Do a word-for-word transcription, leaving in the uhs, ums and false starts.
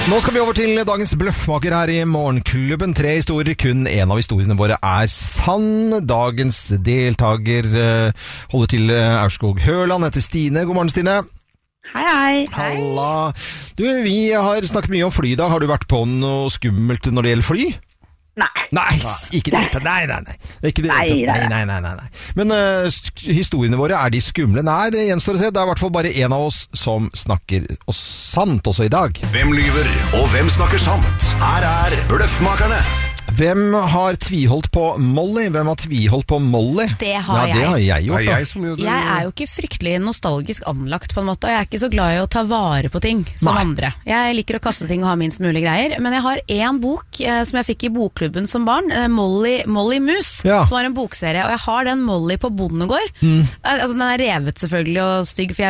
Nå skal vi over til dagens bløffmaker her i Morgenklubben. Tre historier, kun en av historiene våre er sann. Dagens deltaker uh, holder til uh, Aurskog Høland, heter Stine. God morgen, Stine. Hei, hei. Halla. Du, vi har snakket mye om fly i dag. Har du vært på noe skummelt når det gjelder fly? Nei. Nei, ikke det. Nei, nei, nei. Ikke det. Nei, nei, nei, nei, nei, nei. Men uh, historiene våre, er de skumle? Nei, det gjenstår å se. Det er i hvert fall bare en av oss som snakker oss sant også i dag. Hvem lyver, og hvem snakker sant? Her er Bløffmakerne. Hvem har tviholdt på Molly? Hvem har tviholdt på Molly? Det har ja, jeg. Det har jeg gjort. Det er jeg som gjør det. Jeg er jo ikke fryktelig nostalgisk anlagt på en måte, og jeg er ikke så glad i å ta vare på ting som Nei. andre. Jeg liker å kaste ting og ha minst mulig greier, men jeg har en bok eh, som jeg fikk i bokklubben som barn, eh, Molly, Molly Mus, Ja. som var en bokserie, og jeg har den Molly på Bondegård. Mm. Altså, den er revet selvfølgelig og stygg, for jeg